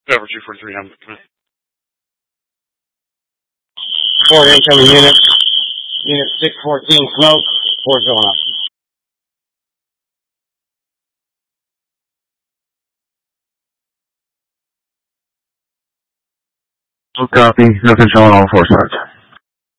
Over 243, I'm Ford incoming unit. Unit 614 smoke. Ford's going up. Copy. No control on all 4 starts.